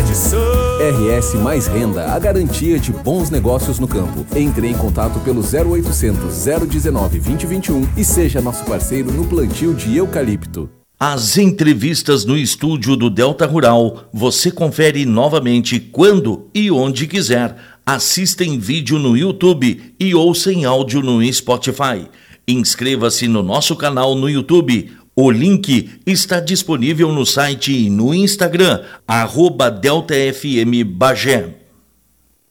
RS Mais Renda, a garantia de bons negócios no campo. Entre em contato pelo 0800 019 2021 e seja nosso parceiro no plantio de eucalipto. As entrevistas no estúdio do Delta Rural você confere novamente quando e onde quiser. Assista em vídeo no YouTube e ouça em áudio no Spotify. Inscreva-se no nosso canal no YouTube. O link está disponível no site e no Instagram, @DeltaFM Bagé.